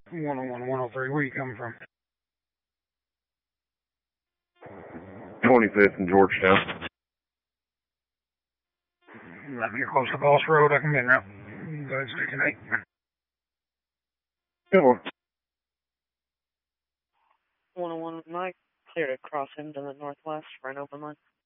101, 103, where you coming from? 25th in Georgetown. Let me get close to Boss Road, I can get now. Go ahead, stay tonight. Good one. 101 Mike, clear to cross into the northwest for an open line.